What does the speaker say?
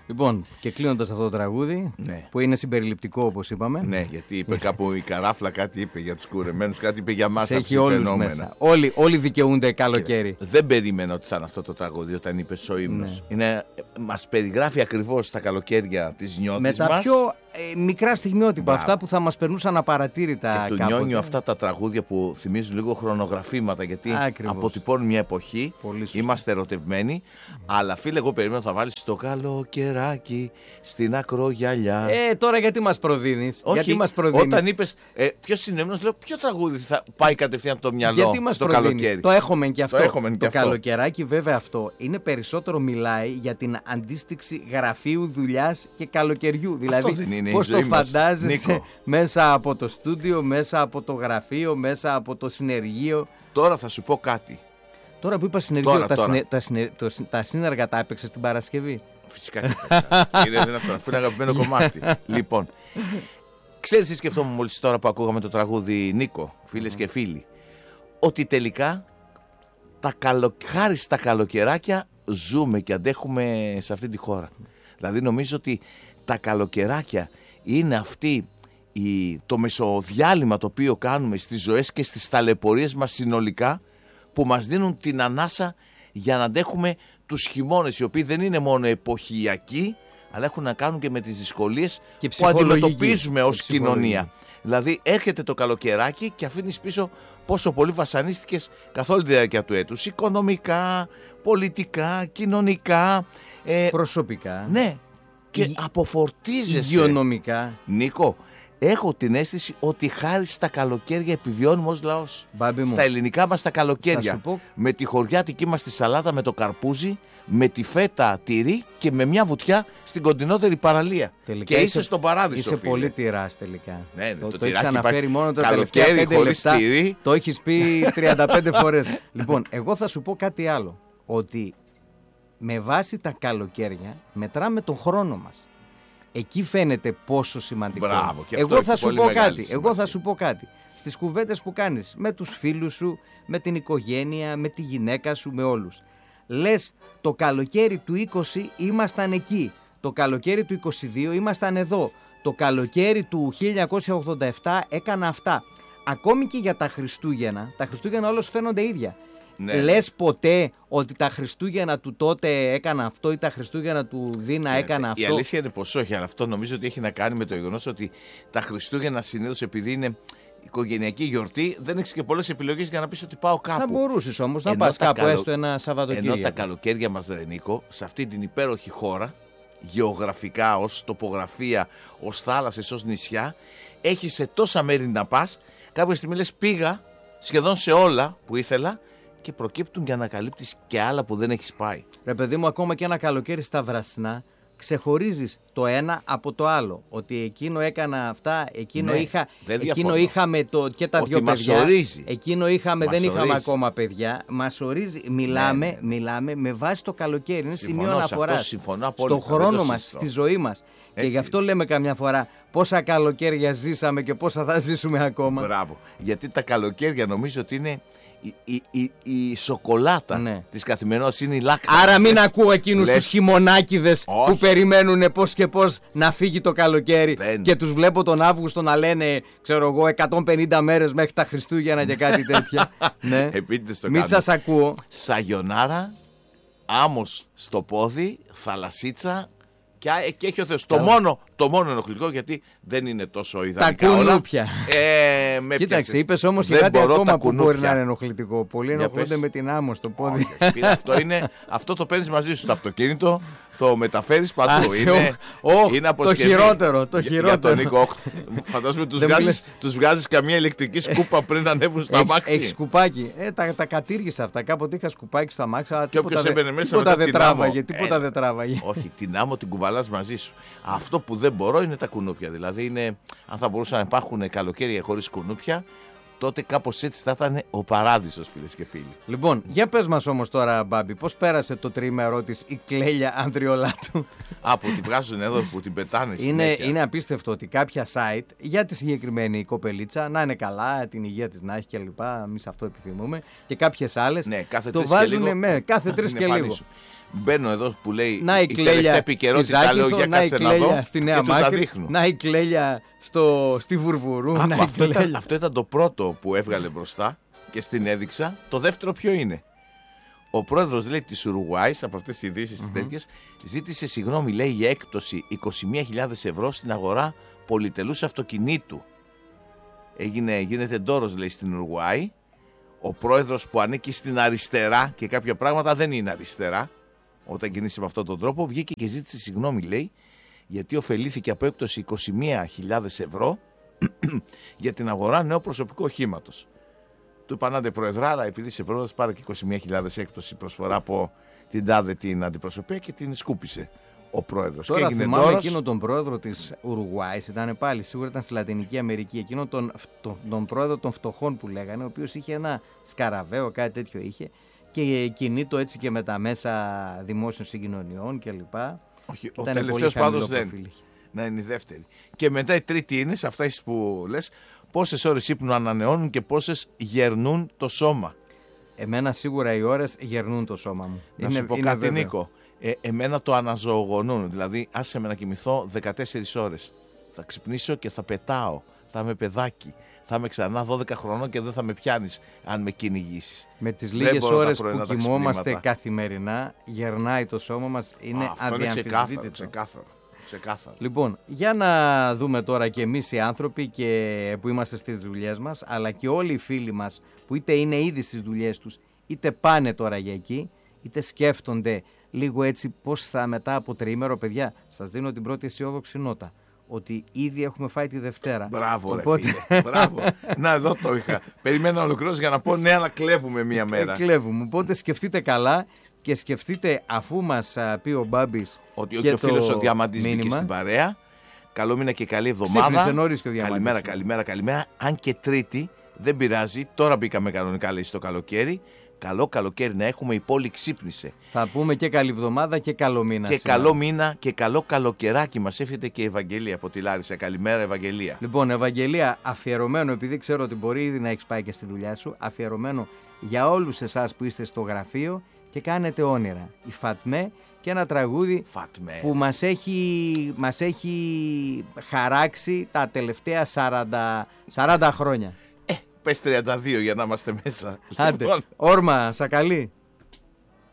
Λοιπόν, και κλείνοντας αυτό το τραγούδι, Ναι. που είναι συμπεριληπτικό όπως είπαμε. Ναι, γιατί είπε κάπου η Καράφλα, κάτι είπε για τους κουρεμένους, κάτι είπε για μας. Σε έχει όλους μέσα. Όλοι δικαιούνται καλοκαίρι. Δεν περίμενα ότι θα είναι αυτό το τραγούδι όταν είπε ο ύμνος. Ναι. Μας περιγράφει ακριβώς τα καλοκαίρια της νιώτης Με τα μας. πιο μικρά στιγμιότυπα, Μπράβο. αυτά που θα μας περνούσαν απαρατήρητα. Και του Νιόνιου αυτά τα τραγούδια που θυμίζουν λίγο χρονογραφήματα, γιατί Ακριβώς. αποτυπώνουν μια εποχή. Πολύ σωστά. Είμαστε ερωτευμένοι. Αλλά φίλε, εγώ περίμενα θα βάλεις το καλοκαιράκι στην ακρογιαλιά. Τώρα γιατί μας προδίνεις? Όχι, Γιατί μας προδίνεις? όταν είπες ποιος είναι ύμνος, λέω ποιο τραγούδι θα πάει κατευθείαν από το μυαλό Γιατί μας στο προδίνεις? καλοκαίρι. Το έχουμε και αυτό. Το Καλοκαιράκι βέβαια αυτό είναι περισσότερο μιλάει για την αντίστοιξη γραφείου, δουλειάς και καλοκαιριού. Δηλαδή δεν είναι η πώς ζωή το μας, φαντάζεσαι Νίκο? μέσα από το στούντιο, μέσα από το γραφείο, μέσα από το συνεργείο. Τώρα θα σου πω κάτι. Τώρα που είπα συνεργείο, Τώρα. τα σύνεργα τα έπαιξες την Παρασκευή. Φυσικά και έπαιξα. Είναι δυνατόν, αφού είναι αγαπημένο κομμάτι. Λοιπόν, ξέρεις τι σκεφτόμουν μόλις τώρα που ακούγαμε το τραγούδι, Νίκο, φίλες και φίλοι, ότι τελικά χάρη στα καλοκαιράκια ζούμε και αντέχουμε σε αυτή τη χώρα. Δηλαδή νομίζω ότι τα καλοκαιράκια είναι το μεσοδιάλειμμα το οποίο κάνουμε στις ζωές και στις ταλαιπωρίες μας συνολικά, που μας δίνουν την ανάσα για να αντέχουμε τους χειμώνες, οι οποίοι δεν είναι μόνο εποχιακοί, αλλά έχουν να κάνουν και με τις δυσκολίες που αντιμετωπίζουμε ως κοινωνία. Δηλαδή έρχεται το καλοκαιράκι και αφήνεις πίσω πόσο πολύ βασανίστηκες καθ' όλη τη διάρκεια του έτους. Οικονομικά, πολιτικά, κοινωνικά, Προσωπικά. Ναι, και αποφορτίζεσαι. Υγειονομικά. Νίκο, έχω την αίσθηση ότι χάρη στα καλοκαίρια επιβιώνουμε ως λαός. Μπάμπη μου, Στα ελληνικά μας τα θα καλοκαίρια. σου πω- Με τη χωριάτικη μας τη σαλάτα με το καρπούζι, με τη φέτα τυρί και με μια βουτιά στην κοντινότερη παραλία. τελικά Και είσαι στον παράδεισο, Είσαι φίλε. πολύ τυράς τελικά. Ναι, το τυράκι έχεις αναφέρει υπάρχει μόνο τα καλοκαίρι τελευταία 5 χωρίς λεπτά. τυρί. Το έχεις πει 35 φορές. Λοιπόν, εγώ θα σου πω κάτι άλλο. Ότι με βάση τα καλοκαίρια μετράμε τον χρόνο μας. Εκεί φαίνεται πόσο σημαντικό. Μπράβο, και αυτό εγώ έχει θα σου πολύ πω μεγάλη κάτι. σημασία. Εγώ θα σου πω κάτι. Στις κουβέντες που κάνεις με τους φίλους σου, με την οικογένεια, με τη γυναίκα σου, με όλους. Λες, το καλοκαίρι του 20 ήμασταν εκεί. Το καλοκαίρι του 22 ήμασταν εδώ. Το καλοκαίρι του 1987 έκανα αυτά. Ακόμη και για τα Χριστούγεννα όλος φαίνονται ίδια. Ναι. Λες ποτέ ότι τα Χριστούγεννα του τότε έκανα αυτό ή τα Χριστούγεννα του Δίνα έκανα αυτό? Η αλήθεια είναι πως όχι, αλλά αυτό νομίζω ότι έχει να κάνει με το γεγονός ότι τα Χριστούγεννα συνήθως, επειδή είναι οικογενειακή γιορτή, δεν έχεις και πολλές επιλογές για να πεις ότι πάω κάπου. Θα μπορούσες όμως να Ενώ πας τα κάπου έστω ένα Σαββατοκύριακο. Ενώ τα καλοκαίρια μας, ρε Νίκο, σε αυτή την υπέροχη χώρα, γεωγραφικά, ως τοπογραφία, ως θάλασσες, ως νησιά, έχεις σε τόσα μέρη να πας. Κάποια στιγμή λες πήγα σχεδόν σε όλα που ήθελα και προκύπτουν και ανακαλύπτεις και άλλα που δεν έχεις πάει. Ρε παιδί μου, ακόμα και ένα καλοκαίρι στα Βρασινά ξεχωρίζεις το ένα από το άλλο. Ότι εκείνο έκανα αυτά, εκείνο, Ναι, εκείνο είχαμε και τα ότι δυο μας παιδιά. ορίζει. Εκείνο δεν Μας είχαμε ορίζει. ακόμα παιδιά. Μας ορίζει. Μιλάμε με βάση το καλοκαίρι. Είναι Συμφωνώ σημείο σε αυτό, αναφοράς. συμφωνώ Στο απόλυτα, δεν χρόνο το μας, συζητώ. στη ζωή μας. Και Έτσι. γι' αυτό λέμε καμιά φορά πόσα καλοκαίρια ζήσαμε και πόσα θα ζήσουμε ακόμα. Μπράβο. Γιατί τα καλοκαίρια νομίζω ότι είναι η σοκολάτα Ναι. της καθημερινότητας, είναι η λάκτα. Άρα μην ακούω εκείνους Λες- τους χειμωνάκηδες Όχι. που περιμένουν πώς και πώς να φύγει το καλοκαίρι Δεν. και τους βλέπω τον Αύγουστο να λένε, ξέρω εγώ, 150 μέρες μέχρι τα Χριστούγεννα και κάτι τέτοια. Ναι. Επίτηδες το Μην κάνουν. σας ακούω. Σαγιονάρα, άμμος στο πόδι, θαλασσίτσα και έχει ο Θεός. Το μόνο ενοχλητικό, γιατί δεν είναι τόσο ιδανικά όλα. κουνούπια. Με Κοίταξε, πιάσες. είπες όμως και Δεν κάτι μπορώ ακόμα τα που μπορεί κουνούπια. να είναι ενοχλητικό. Πολλοί Για ενοχλούνται πες. με την άμμο στο πόδι. Όχι, φίλε, αυτό το παίρνεις μαζί σου στο αυτοκίνητο, το μεταφέρεις παντού. Άσε, Είναι το αποσκευή. χειρότερο, το Για χειρότερο. τον Νίκο, φαντάζομαι Δεν μου λες. τους βγάζεις καμία ηλεκτρική σκούπα πριν ανέβουν στα αμάξι. Έχει σκουπάκι. Τα κατήργησα αυτά. Κάποτε είχα σκουπάκι στο αμάξι, αλλά όποιος έμπαινε μέσα τίποτα μετά δεν την τράβαγε. άμμο. Τίποτα δεν τράβαγε. Όχι, την άμμο την κουβαλάς μαζί σου. Αυτό που δεν μπορώ είναι τα κουνούπια. Δηλαδή, αν θα μπορούσαν να υπάρχουν καλοκαίρια χωρίς κουνούπια, τότε κάπως έτσι θα ήταν ο παράδεισος, φίλες και φίλοι. Λοιπόν, για πες μας όμως τώρα, Μπάμπη, πώς πέρασε το τρίμερό της η Κλέλια Ανδριολάτου? Που την βγάζουν εδώ, που την πετάνε συνέχεια. Είναι απίστευτο ότι κάποια site για τη συγκεκριμένη κοπελίτσα να είναι καλά, την υγεία της να έχει και λοιπά, εμείς αυτό επιθυμούμε, και κάποιες άλλες Ναι, κάθε το τρεις και βάζουν λίγο κάθε 3 την και λίγο. εμφανίσουν. Μπαίνω εδώ που λέει να η τελευταία επικαιρότητα, λέω για κάτσε να δω στη Νέα Μάκρη, να η κλέλια στη Βουρβουρού. Αυτό ήταν το πρώτο που έβγαλε μπροστά και στην έδειξα. Το δεύτερο ποιο είναι? Ο πρόεδρος, λέει, της Ουρουγουάης, από αυτές τις ειδήσεις τέτοιες, ζήτησε συγγνώμη, λέει, για έκπτωση 21.000 ευρώ στην αγορά πολυτελούς αυτοκινήτου. Γίνεται ντόρος, λέει, στην Ουρουγουάη. Ο πρόεδρος που ανήκει στην αριστερά και κάποια πράγματα δεν είναι αριστερά, όταν κινήσει με αυτόν τον τρόπο, βγήκε και ζήτησε συγγνώμη, λέει, γιατί ωφελήθηκε από έκπτωση 21.000 ευρώ για την αγορά νέου προσωπικού οχήματος. Του είπαν, άντε προεδράρα, επειδή είσαι πρόεδρος, πάρε και 21.000 έκπτωση προσφορά από την τάδε την αντιπροσωπεία, και την σκούπισε ο πρόεδρος. Τώρα και θυμάμαι εκείνο τον πρόεδρο της Ουρουγουάης, ήταν πάλι, σίγουρα ήταν στη Λατινική Αμερική, εκείνο τον πρόεδρο των φτωχών που λέγανε, ο οποίος είχε ένα σκαραβαίο, κάτι τέτοιο είχε, και κινήτο έτσι και με τα μέσα δημόσιων συγκοινωνιών κλπ. Όχι, ο τελευταίος πάντως δεν. Να είναι η δεύτερη. Και μετά η τρίτη είναι, σε αυτά που λες, πόσες ώρες ύπνου ανανεώνουν και πόσες γερνούν το σώμα. Εμένα σίγουρα οι ώρες γερνούν το σώμα μου. Να σου πω κάτι, Νίκο. Εμένα το αναζωογονούν. Δηλαδή, άσε με να κοιμηθώ 14 ώρες. Θα ξυπνήσω και θα πετάω. Θα είμαι παιδάκι. Θα είμαι ξανά 12 χρονών και δεν θα με πιάνεις αν με κυνηγήσεις. Με τις λίγες ώρες που κοιμόμαστε καθημερινά, γερνάει το σώμα μας. Είναι αδιαμφισβήτητο. Ξεκάθαρο. Λοιπόν, για να δούμε τώρα και εμείς οι άνθρωποι που είμαστε στις δουλειές μας, αλλά και όλοι οι φίλοι μας που είτε είναι ήδη στις δουλειές τους, είτε πάνε τώρα για εκεί, είτε σκέφτονται λίγο έτσι πώς θα μετά από τριήμερο, παιδιά, σας δίνω την πρώτη αισιόδοξη νότα, ότι ήδη έχουμε φάει τη Δευτέρα. Μπράβο, οπότε... ρε φίλε, μπράβο. Να, εδώ το είχα. Περιμένα ολοκληρώσει για να πω ναι, αλλά κλέβουμε μία μέρα. Κλέβουμε, οπότε σκεφτείτε καλά. Και σκεφτείτε, αφού μας πει ο Μπάμπης ότι και ο φίλος ο Διαμαντής μπήκε στην παρέα, καλό μήνα και καλή εβδομάδα. Ξύπνησε νωρίς και ο Διαμαντής. Καλημέρα. Αν και Τρίτη, δεν πειράζει, τώρα μπήκαμε κανονικά, λέει, στο καλοκαίρι. Καλό καλοκαίρι να έχουμε, η πόλη ξύπνησε. Θα πούμε και καλή εβδομάδα και καλό μήνα. Και σήμερα. Καλό μήνα και καλό καλοκαιράκι μας εύχεται και η Ευαγγελία από τη Λάρισα. Καλημέρα, Ευαγγελία. Λοιπόν, Ευαγγελία, αφιερωμένο, επειδή ξέρω ότι μπορεί ήδη να έχεις πάει και στη δουλειά σου, αφιερωμένο για όλους εσάς που είστε στο γραφείο και κάνετε όνειρα. Η Φατμέ και ένα τραγούδι που μας έχει χαράξει τα τελευταία 40 χρόνια. Πες 32 για να είμαστε μέσα. Άντε, όρμα, σακαλί.